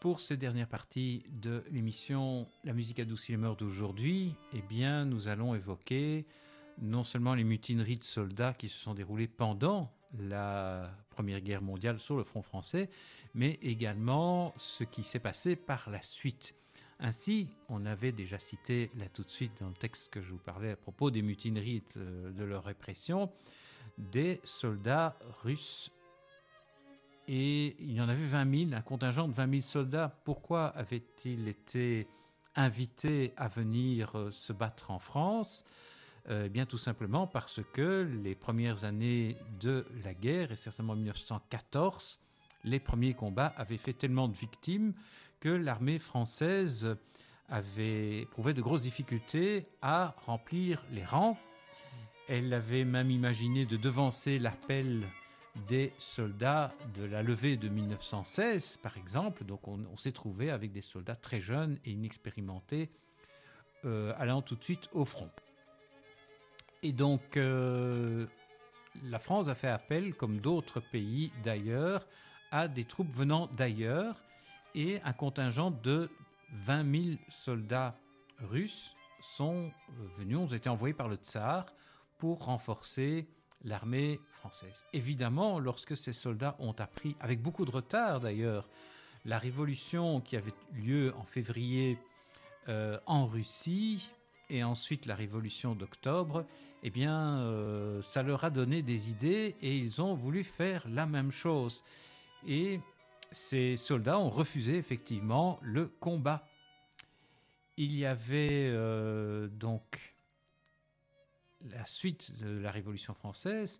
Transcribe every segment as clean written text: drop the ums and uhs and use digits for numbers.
pour cette dernière partie de l'émission La musique adoucit les mœurs d'aujourd'hui, eh bien, nous allons évoquer non seulement les mutineries de soldats qui se sont déroulées pendant la Première Guerre mondiale sur le front français, mais également ce qui s'est passé par la suite. Ainsi, on avait déjà cité là tout de suite dans le texte que je vous parlais à propos des mutineries de leur répression, des soldats russes. Et il y en avait 20 000, un contingent de 20 000 soldats. Pourquoi avaient-ils été invités à venir se battre en France ? Eh bien, tout simplement parce que les premières années de la guerre, et certainement en 1914, les premiers combats avaient fait tellement de victimes que l'armée française avait éprouvé de grosses difficultés à remplir les rangs. Elle avait même imaginé de devancer l'appel des soldats de la levée de 1916, par exemple. Donc on s'est trouvé avec des soldats très jeunes et inexpérimentés allant tout de suite au front. Et donc la France a fait appel, comme d'autres pays d'ailleurs, à des troupes venant d'ailleurs, et un contingent de 20 000 soldats russes sont venus, ont été envoyés par le tsar pour renforcer l'armée française. Évidemment, lorsque ces soldats ont appris, avec beaucoup de retard d'ailleurs, la révolution qui avait lieu en février en Russie et ensuite la révolution d'octobre, eh bien, ça leur a donné des idées et ils ont voulu faire la même chose. Et ces soldats ont refusé effectivement le combat. Il y avait donc la suite de la Révolution française,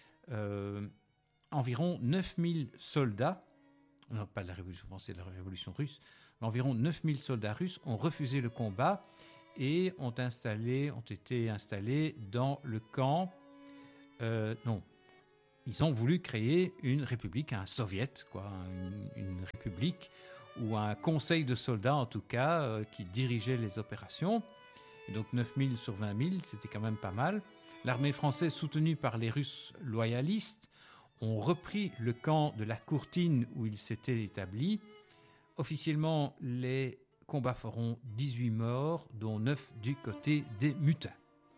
environ 9000 soldats, non pas de la Révolution française, de la Révolution russe, mais environ 9000 soldats russes ont refusé le combat et ont été installés dans le camp. Ils ont voulu créer une république, un soviet, une république ou un conseil de soldats en tout cas qui dirigeait les opérations. Et donc 9000 sur 20 000, c'était quand même pas mal. L'armée française, soutenue par les Russes loyalistes, ont repris le camp de la Courtine où ils s'étaient établis. Officiellement, les combats feront 18 morts, dont 9 du côté des mutins.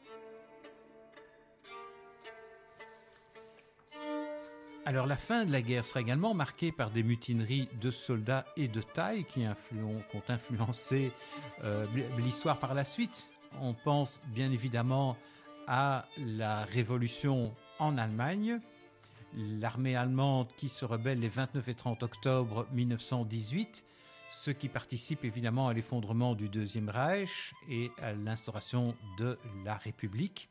Alors la fin de la guerre sera également marquée par des mutineries de soldats et de taille qui ont influencé l'histoire par la suite. On pense bien évidemment à la révolution en Allemagne, l'armée allemande qui se rebelle les 29 et 30 octobre 1918, ce qui participe évidemment à l'effondrement du Deuxième Reich et à l'instauration de la République.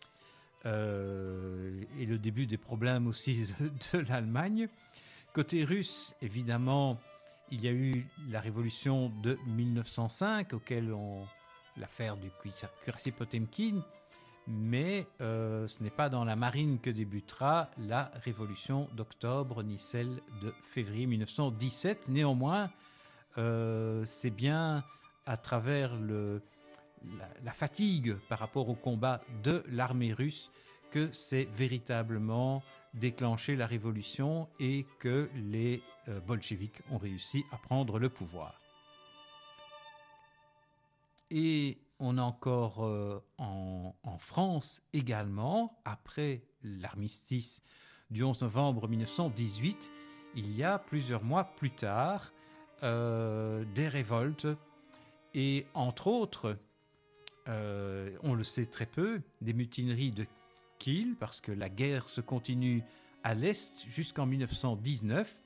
Et le début des problèmes aussi de l'Allemagne. Côté russe, évidemment, il y a eu la révolution de 1905, l'affaire du cuirassier Potemkin, mais ce n'est pas dans la marine que débutera la révolution d'octobre, ni celle de février 1917. Néanmoins, c'est bien à travers la fatigue par rapport au combat de l'armée russe que c'est véritablement déclenché la révolution et que les bolcheviks ont réussi à prendre le pouvoir. Et on a encore en France également, après l'armistice du 11 novembre 1918, il y a plusieurs mois plus tard, des révoltes et entre autres, on le sait très peu, des mutineries de Kiel, parce que la guerre se continue à l'Est jusqu'en 1919.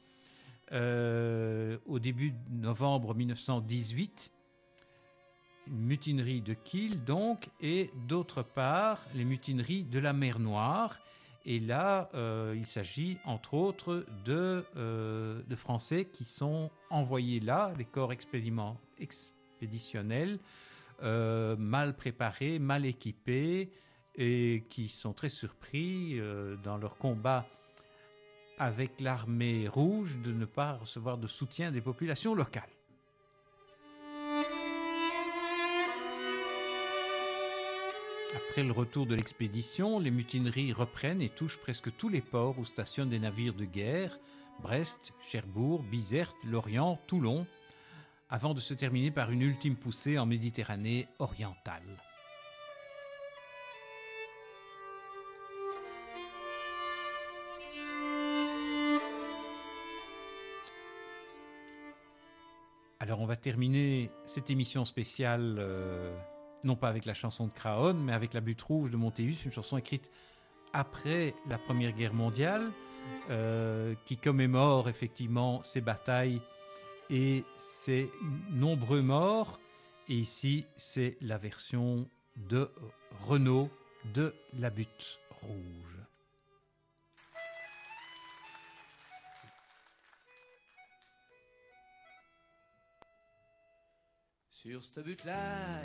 Au début de novembre 1918, une mutinerie de Kiel donc, et d'autre part les mutineries de la mer Noire. Et là, il s'agit entre autres de Français qui sont envoyés là, les corps expéditionnels, mal préparés, mal équipés, et qui sont très surpris dans leur combat avec l'armée rouge de ne pas recevoir de soutien des populations locales. Après le retour de l'expédition, les mutineries reprennent et touchent presque tous les ports où stationnent des navires de guerre, Brest, Cherbourg, Bizerte, Lorient, Toulon. avant de se terminer par une ultime poussée en Méditerranée orientale. Alors on va terminer cette émission spéciale, non pas avec la chanson de Craonne, mais avec La Butte Rouge de Montéus, une chanson écrite après la Première Guerre mondiale, qui commémore effectivement ces batailles et ces nombreux morts. Et ici, c'est la version de Renaud de La Butte Rouge. Sur cette butte-là,